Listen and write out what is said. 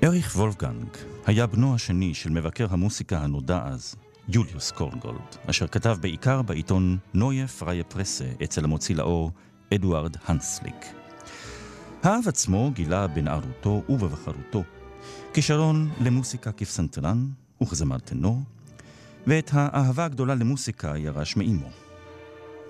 אריך וולפגנג היה בנו השני של מבקר המוסיקה הנודע אז, יוליוס קורנגולד, אשר כתב בעיקר בעיתון נויה פריה פרסה אצל המוציא לאור אדוארד הנסליק. האב עצמו גילה בנערותו ובבחרותו כישרון למוסיקה כפסנתרן וכזמר טנור, ואת האהבה הגדולה למוסיקה ירש מאמו.